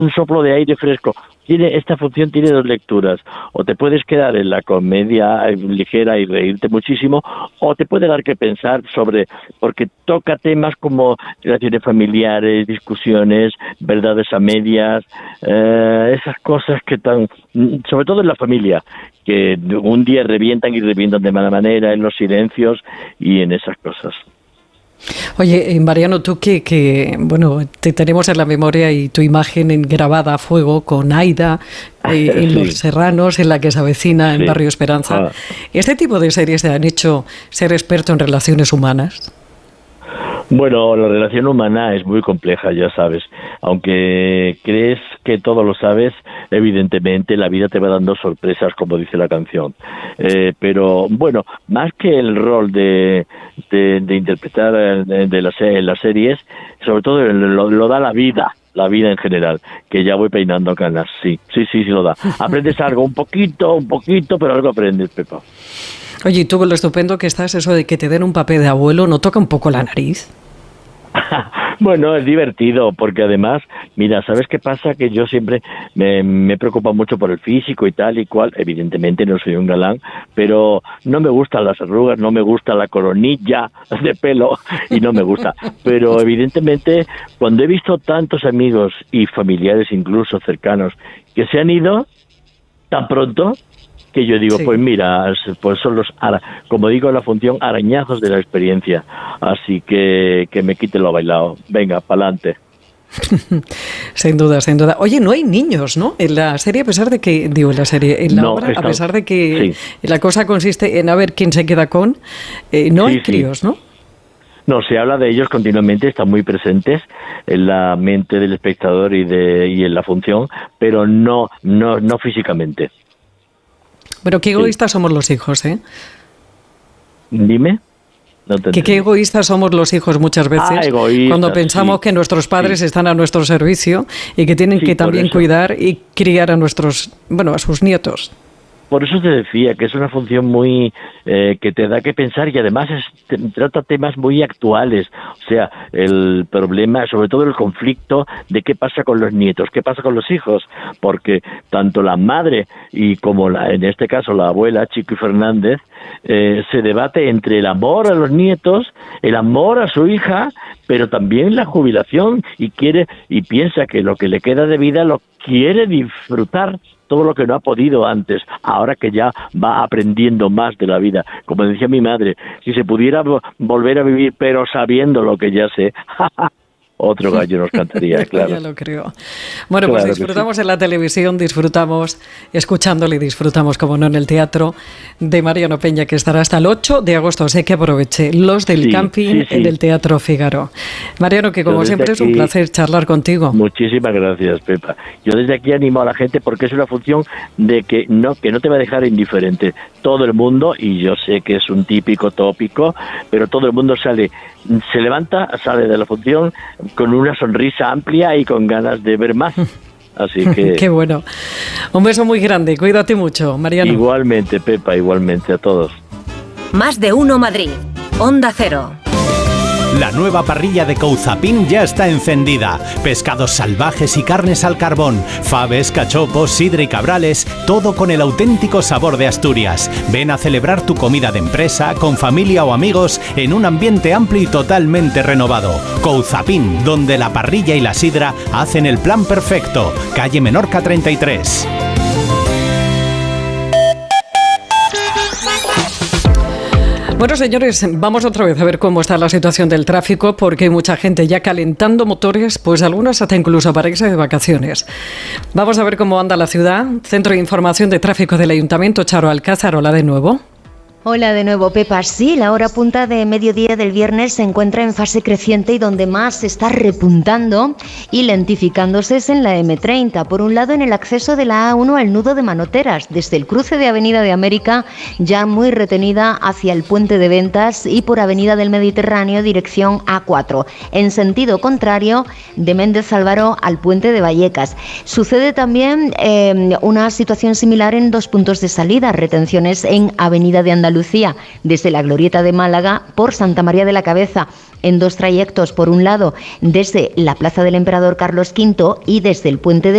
un soplo de aire fresco. Esta función tiene dos lecturas. O te puedes quedar en la comedia ligera y reírte muchísimo, o te puede dar que pensar porque toca temas como relaciones familiares, discusiones, verdades a medias, esas cosas que sobre todo en la familia, que un día revientan de mala manera, en los silencios y en esas cosas. Oye, Mariano, tú bueno, te tenemos en la memoria y tu imagen grabada a fuego con Aida en Sí. Los Serranos, en La que se avecina, en Barrio Esperanza. ¿Este tipo de series te han hecho ser experto en relaciones humanas? Bueno, la relación humana es muy compleja, ya sabes. Aunque crees que todo lo sabes, evidentemente la vida te va dando sorpresas, como dice la canción. Pero bueno, más que el rol de interpretar en las series, sobre todo lo da la vida en general, que ya voy peinando canas, sí lo da. Aprendes algo, un poquito, pero algo aprendes, Pepa. Oye, y tú con lo estupendo que estás, eso de que te den un papel de abuelo, ¿no toca un poco la nariz? Bueno, es divertido, porque además, mira, ¿sabes qué pasa? Que yo siempre me preocupo mucho por el físico y tal y cual. Evidentemente no soy un galán, pero no me gustan las arrugas, no me gusta la coronilla de pelo y no me gusta. Pero evidentemente, cuando he visto tantos amigos y familiares incluso cercanos que se han ido tan pronto, que yo digo, sí. Pues mira, pues son como digo en la función, arañazos de la experiencia. Así que me quite lo bailado. Venga, pa'lante. Sin duda. Oye, no hay niños, ¿no? En la serie, a pesar de que, obra, a pesar de que la cosa consiste en a ver quién se queda con, no hay críos, ¿no? No, se habla de ellos continuamente, están muy presentes en la mente del espectador y en la función, pero no físicamente. Pero qué egoístas somos los hijos, ¿eh? Dime. No qué egoístas somos los hijos muchas veces, cuando pensamos que nuestros padres están a nuestro servicio y que tienen que también cuidar y criar a sus nietos. Por eso te decía que es una función muy que te da que pensar y además trata temas muy actuales. O sea, el problema, sobre todo el conflicto de qué pasa con los nietos, qué pasa con los hijos, porque tanto la madre y como en este caso la abuela, Chiqui Fernández, se debate entre el amor a los nietos, el amor a su hija, pero también la jubilación y piensa que lo que le queda de vida lo quiere disfrutar, todo lo que no ha podido antes, ahora que ya va aprendiendo más de la vida. Como decía mi madre, si se pudiera volver a vivir, pero sabiendo lo que ya sé, otro gallo nos cantaría, claro. Ya lo creo. Bueno, claro, pues disfrutamos en la televisión, disfrutamos escuchándole y disfrutamos, como no, en el teatro de Mariano Peña, que estará hasta el 8 de agosto. Sé que aproveche Los del Camping en el Teatro Fígaro. Mariano, que como siempre es un placer charlar contigo. Muchísimas gracias, Pepa. Yo desde aquí animo a la gente porque es una función de que no te va a dejar indiferente. Todo el mundo, y yo sé que es un típico tópico, pero todo el mundo se levanta, sale de la función con una sonrisa amplia y con ganas de ver más. Así que... Qué bueno. Un beso muy grande. Cuídate mucho, Mariano. Igualmente, Pepa, igualmente a todos. Más de uno Madrid. Onda Cero. La nueva parrilla de Couzapin ya está encendida. Pescados salvajes y carnes al carbón, faves, cachopos, sidra y cabrales, todo con el auténtico sabor de Asturias. Ven a celebrar tu comida de empresa, con familia o amigos, en un ambiente amplio y totalmente renovado. Couzapin, donde la parrilla y la sidra hacen el plan perfecto. Calle Menorca 33. Bueno, señores, vamos otra vez a ver cómo está la situación del tráfico, porque hay mucha gente ya calentando motores, pues algunas hasta incluso para irse de vacaciones. Vamos a ver cómo anda la ciudad. Centro de Información de Tráfico del Ayuntamiento, Charo Alcázar, hola de nuevo. Hola de nuevo, Pepa. Sí, la hora punta de mediodía del viernes se encuentra en fase creciente y donde más se está repuntando y lentificándose es en la M30. Por un lado, en el acceso de la A1 al nudo de Manoteras, desde el cruce de Avenida de América, ya muy retenida hacia el Puente de Ventas, y por Avenida del Mediterráneo, dirección A4. En sentido contrario, de Méndez Álvaro al Puente de Vallecas. Sucede también una situación similar en dos puntos de salida, retenciones en Avenida de Andalucía, desde la Glorieta de Málaga por Santa María de la Cabeza, en dos trayectos, por un lado desde la Plaza del Emperador Carlos V y desde el Puente de